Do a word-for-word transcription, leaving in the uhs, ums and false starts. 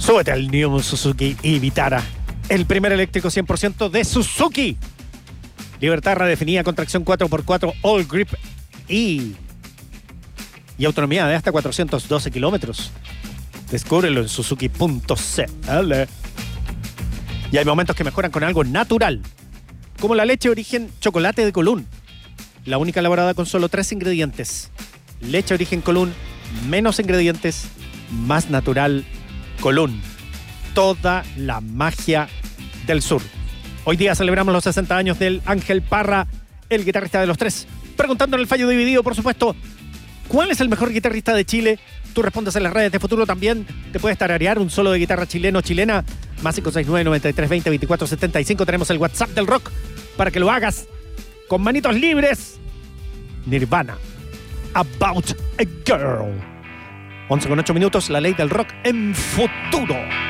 Súbete al New Suzuki y Vitara, el primer eléctrico cien por ciento de Suzuki. Libertad redefinida con tracción cuatro por cuatro All Grip y, y autonomía de hasta cuatrocientos doce kilómetros. Descúbrelo en suzuki punto c l. Y hay momentos que mejoran con algo natural, como la leche de origen chocolate de Colún, la única elaborada con solo tres ingredientes. Leche de origen Colún, menos ingredientes, más natural. Colún, toda la magia del sur. Hoy día celebramos los sesenta años del Ángel Parra, el guitarrista de Los Tres. Preguntando en el fallo dividido, por supuesto, ¿cuál es el mejor guitarrista de Chile? Tú respondes en las redes de Futuro también. Te puedes tararear un solo de guitarra chileno o chilena. Más cinco seis nueve, noventa y tres veinte, veinticuatro setenta y cinco. Tenemos el WhatsApp del rock para que lo hagas con manitos libres. Nirvana, About a Girl. once con ocho minutos, la ley del rock en Futuro.